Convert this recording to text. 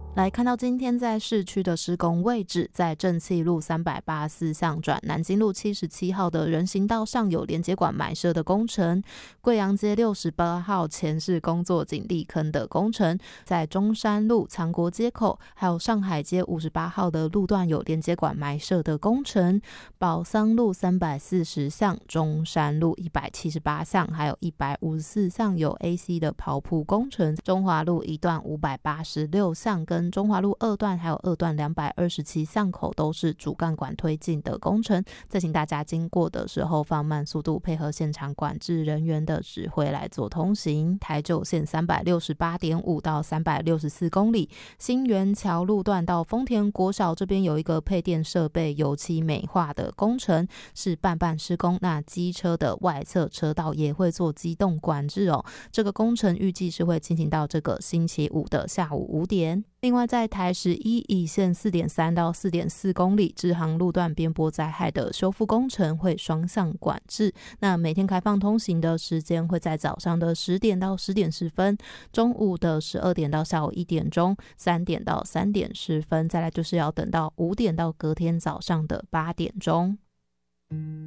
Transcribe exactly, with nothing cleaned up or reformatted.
来看到今天在市区的施工位置，在正气路三百八十四巷转南京路七十七号的人行道上有连接管埋设的工程，贵阳街六十八号前是工作井砾坑的工程，在中山路强国街口还有上海街五十八号的路段有连接管埋设的工程，宝桑路三百四十巷、中山路一百七十八巷还有一百五十四巷有 A C 的刨铺工程，中华路一段五百八十六巷跟中华路二段还有二段两百二十七巷口都是主干管推进的工程，再请大家经过的时候放慢速度，配合现场管制人员的指挥来做通行。台九线三百六十八点五到三百六十四公里，新园桥路段到丰田国小这边有一个配电设备油漆美化的工程，是半半施工，那机车的外侧车道也会做机动管制哦。这个工程预计是会进行到这个星期五的下午五点。另外在台十一乙线 四点三 到 四点四公里支航路段边坡灾害的修复工程会双向管制，那每天开放通行的时间会在早上的十点到十点十分，中午的十二点到下午一点钟，三点到三点十分，再来就是要等到五点到隔天早上的八点钟。